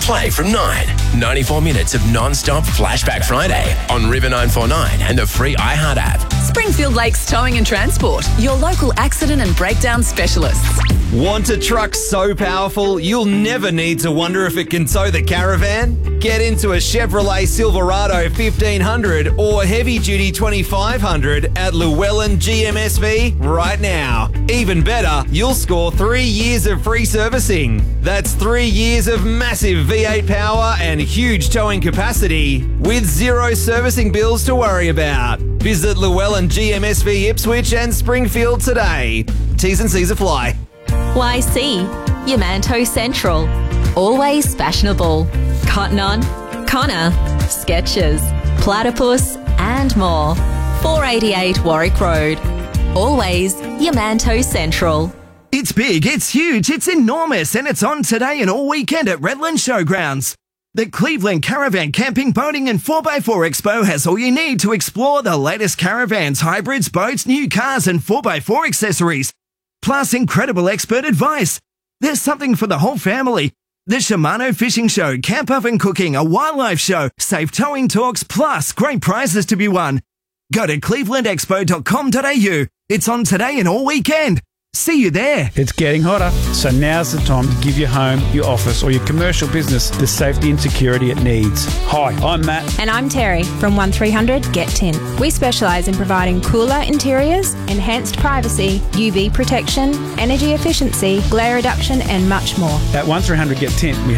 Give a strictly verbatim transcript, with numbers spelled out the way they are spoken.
Play from nine. ninety-four minutes of non-stop Flashback Friday on River nine four nine and the free iHeart app. Springfield Lakes Towing and Transport, your local accident and breakdown specialists. Want a truck so powerful you'll never need to wonder if it can tow the caravan? Get into a Chevrolet Silverado fifteen hundred or heavy-duty twenty-five hundred at Llewellyn G M S V right now. Even better, you'll score three years of free servicing. That's three years of massive V eight power and huge towing capacity with zero servicing bills to worry about. Visit Llewellyn G M S V Ipswich and Springfield today. T's and C's apply. Y C, Yamanto Central. Always fashionable. Cotton On, Connor, Skechers, Platypus and more. four eighty-eight Warwick Road. Always Yamanto Central. It's big, it's huge, it's enormous, and it's on today and all weekend at Redland Showgrounds. The Cleveland Caravan Camping, Boating and four by four Expo has all you need to explore the latest caravans, hybrids, boats, new cars and four by four accessories. Plus incredible expert advice. There's something for the whole family. The Shimano Fishing Show, Camp Oven Cooking, a wildlife show, safe towing talks, plus great prizes to be won. Go to cleveland expo dot com dot a u. It's on today and all weekend. See you there. It's getting hotter, so now's the time to give your home, your office or your commercial business the safety and security it needs. Hi, I'm Matt. And I'm Terry from one three hundred Get Tint. We specialise in providing cooler interiors, enhanced privacy, U V protection, energy efficiency, glare reduction and much more. At one three hundred Get Tint, we